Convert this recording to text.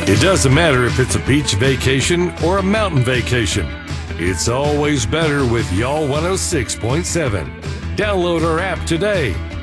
It doesn't matter if it's a beach vacation or a mountain vacation. It's always better with Y'all 106.7. Download our app today